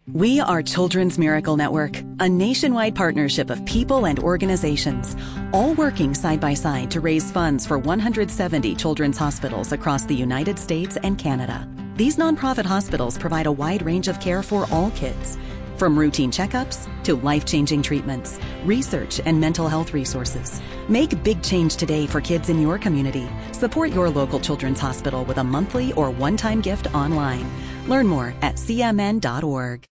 We are Children's Miracle Network, a nationwide partnership of people and organizations, all working side by side to raise funds for 170 children's hospitals across the United States and Canada. These nonprofit hospitals provide a wide range of care for all kids, from routine checkups to life-changing treatments, research, and mental health resources. Make big change today for kids in your community. Support your local children's hospital with a monthly or one-time gift online. Learn more at cmn.org.